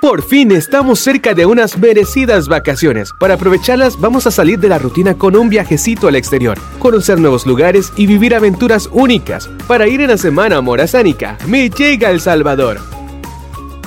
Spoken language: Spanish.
Por fin estamos cerca de unas merecidas vacaciones. Para aprovecharlas vamos a salir de la rutina con un viajecito al exterior, conocer nuevos lugares y vivir aventuras únicas. Para ir en la semana morazánica, me llega El Salvador.